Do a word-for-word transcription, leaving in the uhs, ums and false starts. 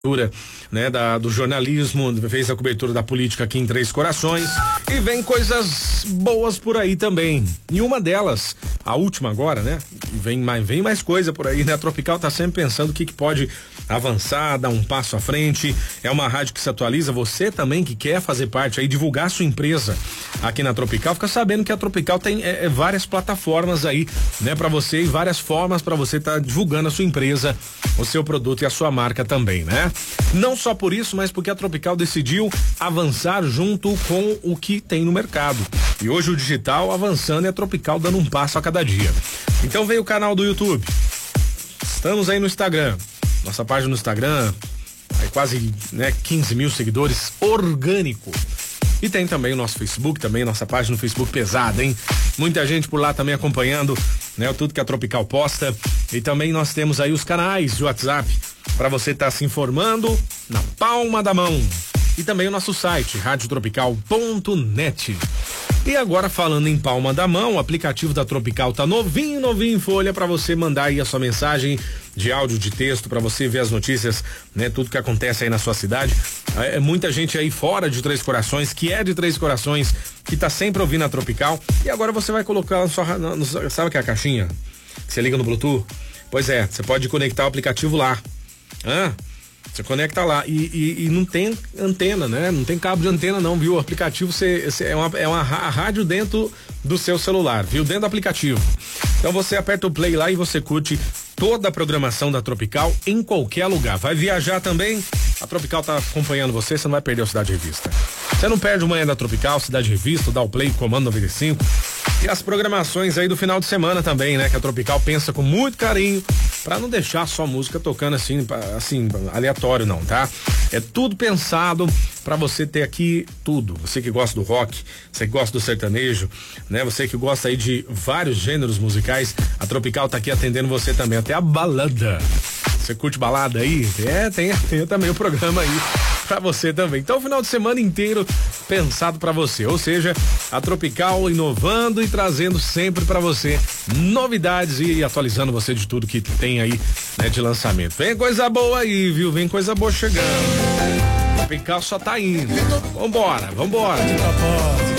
Né, da, do jornalismo, fez a cobertura da política aqui em Três Corações e vem coisas boas por aí também. E uma delas, a última agora, né? Vem mais, vem mais coisa por aí, né? A Tropical tá sempre pensando o que, que pode avançar, dar um passo à frente. É uma rádio que se atualiza. Você também que quer fazer parte aí, divulgar sua empresa aqui na Tropical, fica sabendo que a Tropical tem é, é, várias plataformas aí, né? Pra você e várias formas pra você estar tá divulgando a sua empresa, o seu produto e a sua marca também, né? Não só por isso, mas porque a Tropical decidiu avançar junto com o que tem no mercado. E hoje o digital avançando e a Tropical dando um passo a cada dia. Então veio o canal do YouTube. Estamos aí no Instagram. Nossa página no Instagram, aí quase, né, quinze mil seguidores orgânico. E tem também o nosso Facebook, também nossa página no Facebook pesada, hein? Muita gente por lá também acompanhando, né, tudo que a Tropical posta. E também nós temos aí os canais de WhatsApp para você estar tá se informando na palma da mão. E também o nosso site, rádio tropical ponto net. E agora falando em palma da mão, o aplicativo da Tropical tá novinho, novinho em folha para você mandar aí a sua mensagem de áudio, de texto, para você ver as notícias, né, tudo que acontece aí na sua cidade. É muita gente aí fora de Três Corações, que é de Três Corações, que tá sempre ouvindo a Tropical. E agora você vai colocar na sua, na, no, sabe que é a caixinha que você liga no Bluetooth? Pois é, você pode conectar o aplicativo lá. Ah, você conecta lá e, e, e não tem antena, né? Não tem cabo de antena não, viu? O aplicativo você, você é, uma, é uma rádio dentro do seu celular, viu? Dentro do aplicativo. Então você aperta o play lá e você curte toda a programação da Tropical em qualquer lugar. Vai viajar também? A Tropical tá acompanhando você, você não vai perder o Cidade Revista. Você não perde o Manhã da Tropical, Cidade Revista, dá o play, Comando noventa e cinco. E as programações aí do final de semana também, né? Que a Tropical pensa com muito carinho pra não deixar só música tocando assim, assim, aleatório não, tá? É tudo pensado pra você ter aqui tudo. Você que gosta do rock, você que gosta do sertanejo, né? Você que gosta aí de vários gêneros musicais, a Tropical tá aqui atendendo você também, até a balada. Você curte balada aí? É, tem, tem também o programa aí pra você também. Então, o final de semana inteiro pensado pra você. Ou seja, a Tropical inovando e trazendo sempre pra você novidades e atualizando você de tudo que tem aí, né, de lançamento. Vem coisa boa aí, viu? Vem coisa boa chegando. A Tropical só tá indo. Vambora, vambora.